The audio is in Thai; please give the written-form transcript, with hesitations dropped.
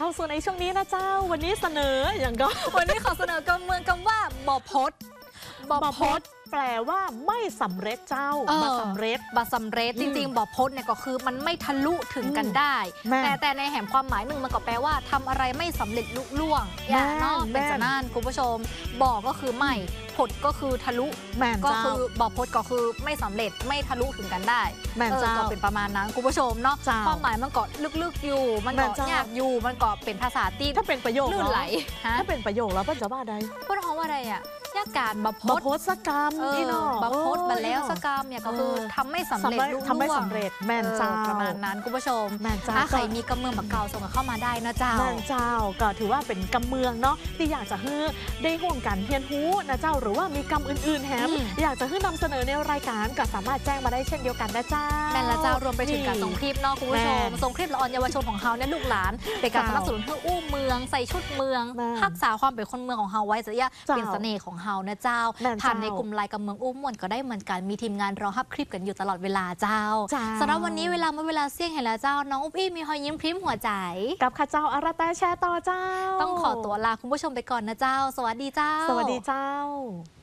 เข้าสู่ในช่วงนี้นะเจ้าวันนี้เสนออย่างก็วันนี้ขอเสนอกำเมืองคำว่าบ่อพดแปลว่าไม่สำเร็จเจ้าบ่สำเร็จจริงๆบ่อพดเนี่ยก็คือมันไม่ทะลุถึงกันได้แต่ในแหมความหมายหนึ่งมันก็แปลว่าทำอะไรไม่สำเร็จลุล่วงเนาะเป็นจะนั่นคุณผู้ชมบ่อก็คือไม่พดก็คือทะลุก็คือบ่อพดก็คือไม่สำเร็จไม่ทะลุถึงกันได้ก็เป็นประมาณนั้นคุณผู้ชมเนาะความหมายมันก็ลึกๆอยู่มันก็ยากอยู่มันก็เป็นภาษาตีถ้าเป็นประโยคลื่นไหลถ้าเป็นประโยคแล้วเปิ้ลจะว่าใดพูดว่าอะไรอ่ะยากการบ่พดสกรรมนี่เนาะบ่พดมาแล้วสกรรมเนี่ยก็คือทำไม่สำเร็จทำไม่สำเร็จแม่นเจ้าประมาณนั้นคุณผู้ชมถ้าใครมีกำเมืองแบบเก่าส่งเข้ามาได้นะเจ้าแม่นเจ้าก็ถือว่าเป็นกำเมืองเนาะที่อยากจะให้ได้ร่วมกันเรียนรู้นะเจ้าหรือว่ามีกำอื่นๆแถมอยากจะให้นำเสนอในรายการก็สามารถแจ้งมาได้เช่นเดียวกันนะเจ้าแม่นละเจ้ารวมไปถึงการส่งคลิปเนาะคุณผู้ชมส่งคลิปละออนเยาวชนของเฮาเนี่ยลูกหลานเป็นการสนับสนุนให้อู้เมืองใส่ชุดเมืองรักษาความเป็นคนเมืองของเฮาไว้จะเป็นเสน่ห์ของเฮานะเจ้าผ่านในกลุ่มไลน์กับเมืองอุ้มม่วนก็ได้เหมือนกันมีทีมงานรอฮับคลิปกันอยู่ตลอดเวลาเจ้าสำหรับวันนี้เวลาเสี่ยงเห็นแล้วเจ้าน้องอุ้มอี้มีหอยยิ้มพริ้มหัวใจกับข้าเจ้าอาราแตแชร์ต่อเจ้าต้องขอตัวลาคุณผู้ชมไปก่อนนะเจ้าสวัสดีเจ้าสวัสดีเจ้า